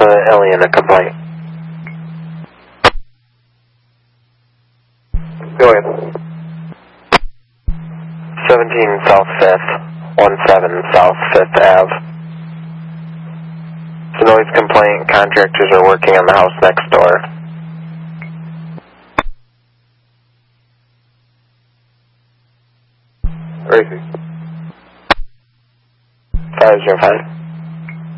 alien a complaint. Go ahead. 17 South 5th, 17 South 5th Ave. It's a noise complaint. Contractors are working on the house next door. Racy. 505.